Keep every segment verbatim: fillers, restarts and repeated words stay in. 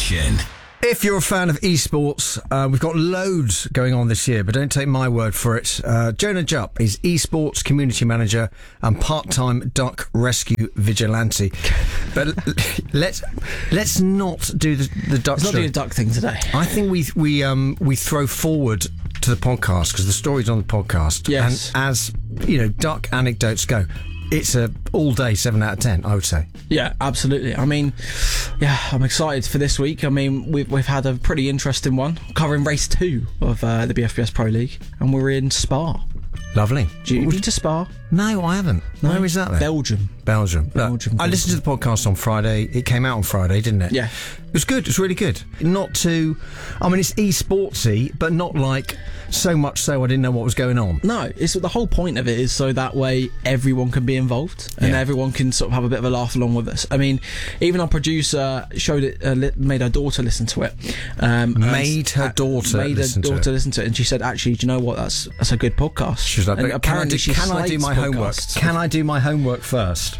Nation. If you're a fan of esports, uh, we've got loads going on this year, but don't take my word for it. Uh, Jonah Jupp is esports community manager and part-time duck rescue vigilante. But l- let's let's not do the, the duck. Let's not story. do the duck thing today. I think we we um we throw forward to the podcast because the story's on the podcast. Yes. And as you know, duck anecdotes go, it's a all day seven out of ten. I would say. Yeah, absolutely. I mean, yeah, I'm excited for this week. I mean, we've we've had a pretty interesting one covering race two of uh, the B F B S Pro League, and we're in Spa. Lovely. Do you been to Spa? No, I haven't. No? Where is that then? Belgium. Belgium. Belgium. Look, I listened to the podcast on Friday. It came out on Friday, didn't it? Yeah. It was good. It was really good. Not too... I mean, it's e-sportsy, but not like so much so I didn't know what was going on. No, it's the whole point of it is so that way everyone can be involved and Yeah. everyone can sort of have a bit of a laugh along with us. I mean, even our producer showed it, uh, li- made her daughter listen to it. Um, Made her and- daughter made listen her to daughter it. listen to it, and she said, "Actually, do you know what? That's that's a good podcast." She was like, and but can I do, she can I do slates my homework? podcasts. Can I do my homework first?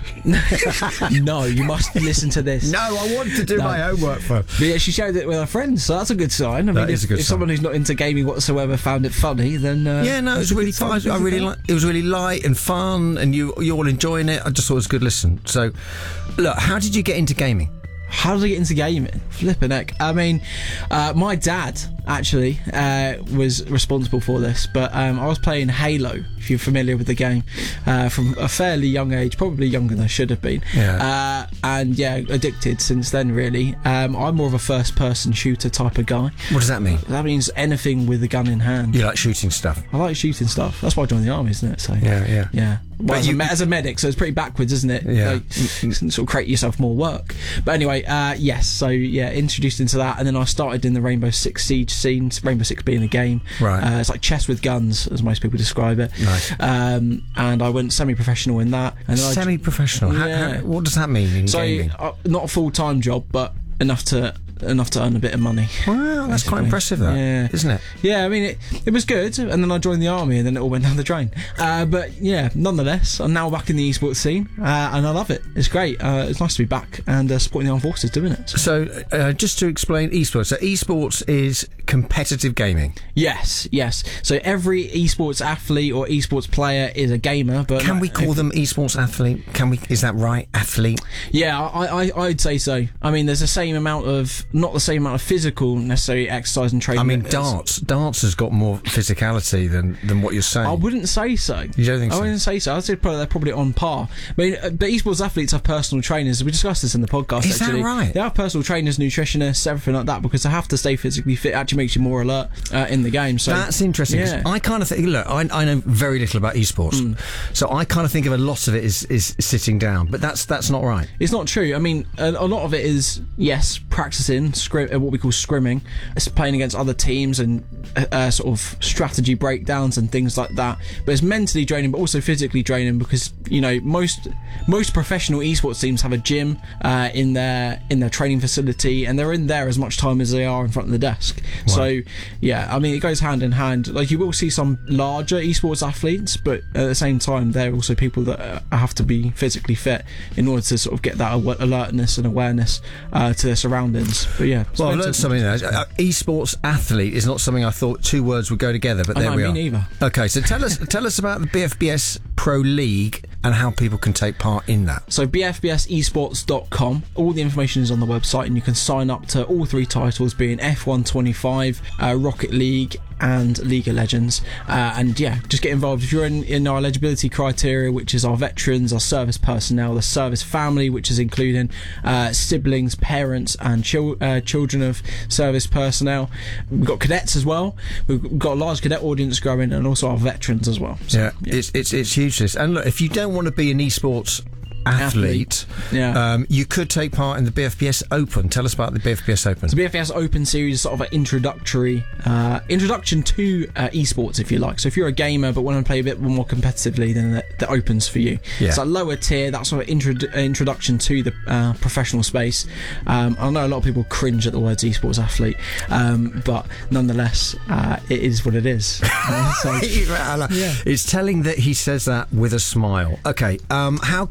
No, you must listen to this. No, I want to do No. my homework first. But yeah, she shared it with her friends, so that's a good sign. I That mean, is if, a good if sign. someone who's not into gaming whatsoever found it funny, then uh, Yeah, no, it was that's a really good sign. fun. I really like. It was really light and fun, and you you all enjoying it. I just thought it was a good listen. So, look, how did you get into gaming? How did I get into gaming? Flipping heck. I mean, uh, my dad actually uh, was responsible for this, but um, I was playing Halo, if you're familiar with the game, uh, from a fairly young age, probably younger than I should have been. Yeah. Uh, and yeah, addicted since then, really. Um, I'm more of a first person shooter type of guy. What does that mean? That means anything with a gun in hand. You like shooting stuff? I like shooting stuff. That's why I joined the army, isn't it? So Yeah, yeah. yeah. Well, But as, you- a, me- as a medic, so it's pretty backwards, isn't it? Yeah. Like, sort of create yourself more work. But anyway, uh, yes. So yeah, introduced into that, and then I started in the Rainbow Six Siege scene. Rainbow Six being a game, Right. Uh, it's like chess with guns, as most people describe it. Nice. Um, and I went semi-professional in that. And then I- Semi-professional. How- Yeah. how- what does that mean in so gaming? uh, not a full-time job, but enough to enough to earn a bit of money. Well, that's quite basically. impressive, that, Yeah. isn't it? Yeah, I mean, it, it was good, and then I joined the army, and then it all went down the drain. Uh, but yeah, nonetheless, I'm now back in the esports scene, uh, and I love it. It's great. Uh, it's nice to be back and uh, supporting the armed forces doing it. So, uh, just to explain esports. So, esports is competitive gaming. Yes, yes. So every esports athlete or esports player is a gamer. But Can not- we call them esports athlete? Can we? Is that right? Athlete. Yeah, I, I, I'd say so. I mean, there's the same amount of, not the same amount of physical necessary exercise and training. I mean, as- darts. Darts has got more physicality than, than what you're saying. I wouldn't say so. You don't think I so? wouldn't say so. I'd say probably they're probably on par. I mean, uh, but esports athletes have personal trainers. We discussed this in the podcast. Is that actually. right? They have personal trainers, nutritionists, everything like that, because they have to stay physically fit. It actually makes you more alert uh, in the game. So That's interesting. 'Cause Yeah. I kind of think. Look, I, I know very little about esports, Mm. so I kind of think of a lot of it is is sitting down. But that's that's not right. It's not true. I mean, a, a lot of it is, yes, practicing, scrim, uh, what we call scrimming. It's playing against other teams and uh, uh, sort of strategy breakdowns and things like that. But it's mentally draining, but also physically draining because, you know, most most professional esports teams have a gym uh, in their in their training facility, and they're in there as much time as they are in front of the desk. So, yeah, I mean, it goes hand in hand. Like, you will see some larger esports athletes, but at the same time, they're also people that uh, have to be physically fit in order to sort of get that aw- alertness and awareness uh, to their surroundings. But yeah, it's Well, I've mental. learned something there. Uh, esports athlete is not something I thought two words would go together, but I there know, we me are. neither. Okay, so tell us tell us about the B F B S Pro League and how people can take part in that. So b f b s esports dot com, all the information is on the website, and you can sign up to all three titles, being F one twenty-five, uh, Rocket League and League of Legends, uh, and yeah, just get involved. If you're in, in our eligibility criteria, which is our veterans, our service personnel, the service family, which is including uh, siblings, parents and chil- uh, children of service personnel. We've got cadets as well. We've got a large cadet audience growing, and also our veterans as well. So, Yeah, it's it's it's huge. This, and look, if you don't want to be an esports athlete, yeah. um, you could take part in the B F B S Open. Tell us about the B F B S Open. The B F B S Open Series is sort of an introductory uh, introduction to uh, esports, if you like. So if you're a gamer but want to play a bit more competitively, then the, the Open's for you. Yeah. It's a lower tier, that sort of intro- introduction to the uh, professional space. Um, I know a lot of people cringe at the words esports athlete, um, but nonetheless, uh, it is what it is. Uh, so, It's telling that he says that with a smile. Okay, um, how can we listen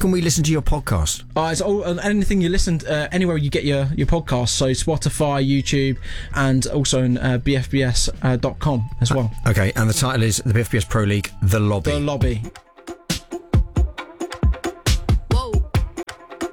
to your podcast? Uh, it's all, uh, anything you listen to, uh, anywhere you get your, your podcast, so Spotify, YouTube, and also on uh, b f b s dot com as well. Okay, and the title is the B F B S Pro League, The Lobby. The Lobby.